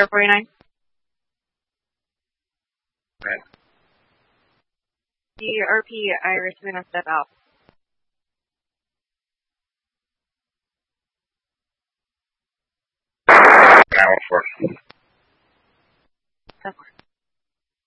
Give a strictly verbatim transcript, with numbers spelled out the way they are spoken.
Star forty-nine. Okay. The R P Iris is gonna step out. Now, of course. Of course.